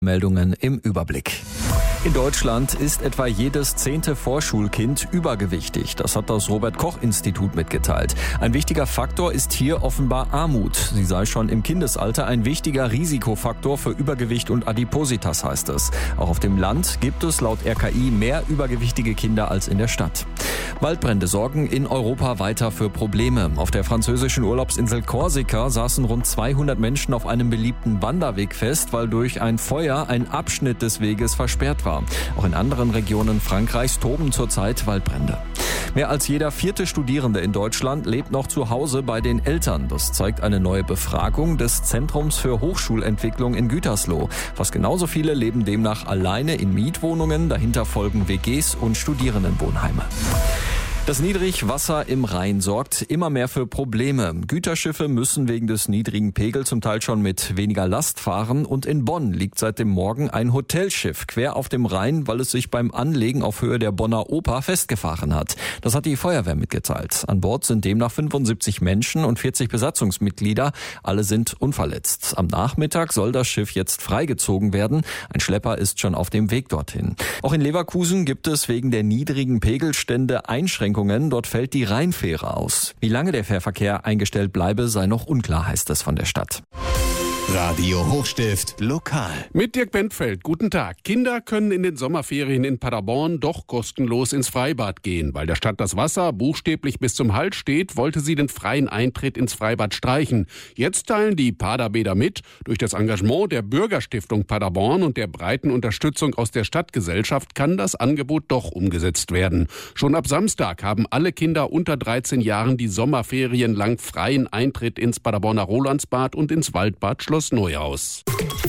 Meldungen im Überblick. In Deutschland ist etwa jedes 10. Vorschulkind übergewichtig. Das hat das Robert-Koch-Institut mitgeteilt. Ein wichtiger Faktor ist hier offenbar Armut. Sie sei schon im Kindesalter ein wichtiger Risikofaktor für Übergewicht und Adipositas, heißt es. Auch auf dem Land gibt es laut RKI mehr übergewichtige Kinder als in der Stadt. Waldbrände sorgen in Europa weiter für Probleme. Auf der französischen Urlaubsinsel Korsika saßen rund 200 Menschen auf einem beliebten Wanderweg fest, weil durch ein Feuer ein Abschnitt des Weges versperrt war. Auch in anderen Regionen Frankreichs toben zurzeit Waldbrände. Mehr als jeder 4. Studierende in Deutschland lebt noch zu Hause bei den Eltern. Das zeigt eine neue Befragung des Zentrums für Hochschulentwicklung in Gütersloh. Fast genauso viele leben demnach alleine in Mietwohnungen. Dahinter folgen WGs und Studierendenwohnheime. Das Niedrigwasser im Rhein sorgt immer mehr für Probleme. Güterschiffe müssen wegen des niedrigen Pegels zum Teil schon mit weniger Last fahren. Und in Bonn liegt seit dem Morgen ein Hotelschiff quer auf dem Rhein, weil es sich beim Anlegen auf Höhe der Bonner Oper festgefahren hat. Das hat die Feuerwehr mitgeteilt. An Bord sind demnach 75 Menschen und 40 Besatzungsmitglieder. Alle sind unverletzt. Am Nachmittag soll das Schiff jetzt freigezogen werden. Ein Schlepper ist schon auf dem Weg dorthin. Auch in Leverkusen gibt es wegen der niedrigen Pegelstände Einschränkungen. Dort fällt die Rheinfähre aus. Wie lange der Fährverkehr eingestellt bleibe, sei noch unklar, heißt es von der Stadt. Radio Hochstift lokal. Mit Dirk Bentfeld, guten Tag. Kinder können in den Sommerferien in Paderborn doch kostenlos ins Freibad gehen. Weil der Stadt das Wasser buchstäblich bis zum Hals steht, wollte sie den freien Eintritt ins Freibad streichen. Jetzt teilen die Paderbäder mit. Durch das Engagement der Bürgerstiftung Paderborn und der breiten Unterstützung aus der Stadtgesellschaft kann das Angebot doch umgesetzt werden. Schon ab Samstag haben alle Kinder unter 13 Jahren die Sommerferien lang freien Eintritt ins Paderborner Rolandsbad und ins Waldbad Schloss Neuhaus.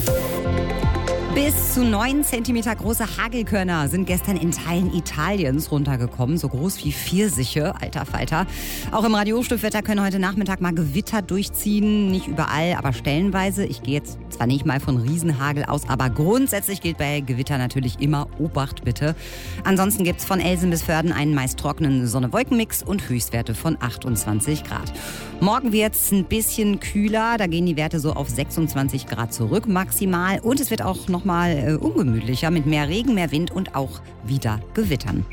Bis zu 9 Zentimeter große Hagelkörner sind gestern in Teilen Italiens runtergekommen, so groß wie Pfirsiche, alter Falter. Auch im Radio-Stiftwetter können heute Nachmittag mal Gewitter durchziehen, nicht überall, aber stellenweise. Ich gehe jetzt zwar nicht mal von Riesenhagel aus, aber grundsätzlich gilt bei Gewitter natürlich immer Obacht bitte. Ansonsten gibt's von Elsen bis Vörden einen meist trockenen Sonne-Wolken-Mix und Höchstwerte von 28 Grad. Morgen wird's ein bisschen kühler, da gehen die Werte so auf 26 Grad zurück maximal und es wird auch noch mal ungemütlicher mit mehr Regen, mehr Wind und auch wieder Gewittern.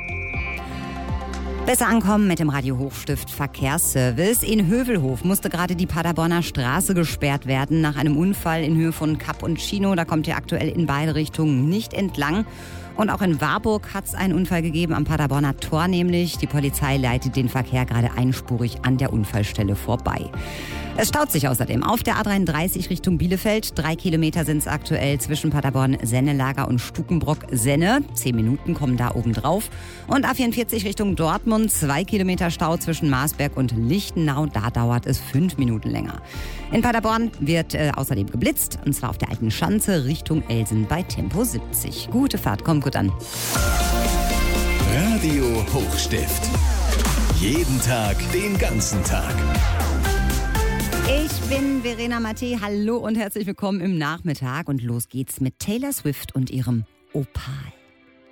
Besser ankommen mit dem Radio Hochstift Verkehrsservice. In Hövelhof musste gerade die Paderborner Straße gesperrt werden nach einem Unfall in Höhe von Kapp und Chino. Da kommt ihr aktuell in beide Richtungen nicht entlang. Und auch in Warburg hat es einen Unfall gegeben, am Paderborner Tor nämlich. Die Polizei leitet den Verkehr gerade einspurig an der Unfallstelle vorbei. Es staut sich außerdem auf der A33 Richtung Bielefeld. 3 Kilometer sind es aktuell zwischen Paderborn-Sennelager und Stukenbrock-Senne. 10 Minuten kommen da oben drauf. Und A44 Richtung Dortmund. 2 Kilometer Stau zwischen Marsberg und Lichtenau. Da dauert es 5 Minuten länger. In Paderborn wird außerdem geblitzt. Und zwar auf der Alten Schanze Richtung Elsen bei Tempo 70. Gute Fahrt, kommt gut an. Radio Hochstift. Jeden Tag, den ganzen Tag. Ich bin Verena Mattei. Hallo und herzlich willkommen im Nachmittag. Und los geht's mit Taylor Swift und ihrem Opal.